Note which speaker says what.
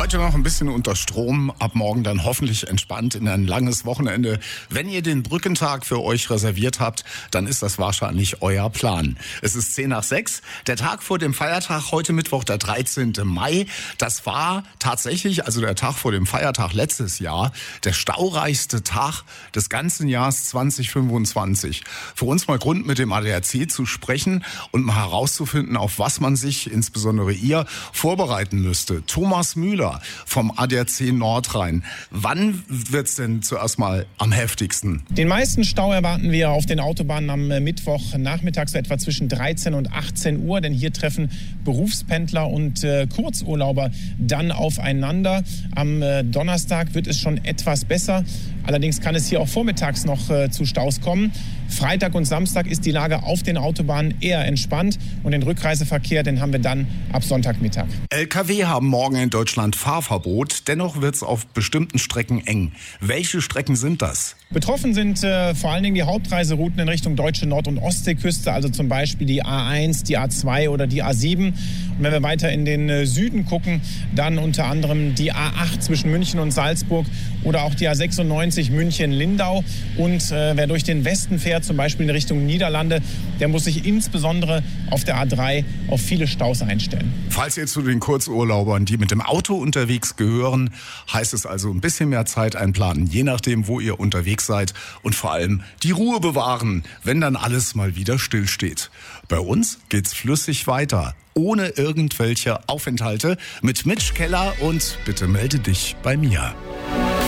Speaker 1: Heute noch ein bisschen unter Strom, ab morgen dann hoffentlich entspannt in ein langes Wochenende. Wenn ihr den Brückentag für euch reserviert habt, dann ist das wahrscheinlich euer Plan. Es ist 5:10, der Tag vor dem Feiertag, heute Mittwoch, der 13. Mai. Das war tatsächlich, also der Tag vor dem Feiertag letztes Jahr, der staureichste Tag des ganzen Jahres 2025. Für uns mal Grund, mit dem ADAC zu sprechen und mal herauszufinden, auf was man sich, insbesondere ihr, vorbereiten müsste. Thomas Müller vom ADAC Nordrhein. Wann wird's denn zuerst mal am heftigsten?
Speaker 2: Den meisten Stau erwarten wir auf den Autobahnen am Mittwoch nachmittags so etwa zwischen 13 und 18 Uhr, denn hier treffen Berufspendler und Kurzurlauber dann aufeinander. Am Donnerstag wird es schon etwas besser. Allerdings kann es hier auch vormittags noch zu Staus kommen. Freitag und Samstag ist die Lage auf den Autobahnen eher entspannt und den Rückreiseverkehr, den haben wir dann ab Sonntagmittag.
Speaker 1: Lkw haben morgen in Deutschland Fahrverbot. Dennoch wird es auf bestimmten Strecken eng. Welche Strecken sind das?
Speaker 2: Betroffen sind vor allen Dingen die Hauptreiserouten in Richtung deutsche Nord- und Ostseeküste, also zum Beispiel die A1, die A2 oder die A7. Und wenn wir weiter in den Süden gucken, dann unter anderem die A8 zwischen München und Salzburg oder auch die A96 München-Lindau. Und wer durch den Westen fährt, zum Beispiel in Richtung Niederlande, der muss sich insbesondere auf der A3 auf viele Staus einstellen.
Speaker 1: Falls ihr zu den Kurzurlaubern, die mit dem Auto unterwegs gehören, heißt es also ein bisschen mehr Zeit einplanen, je nachdem, wo ihr unterwegs seid, und vor allem die Ruhe bewahren, wenn dann alles mal wieder stillsteht. Bei uns geht's flüssig weiter, ohne irgendwelche Aufenthalte, mit Mitch Keller und Bitte melde dich bei mir.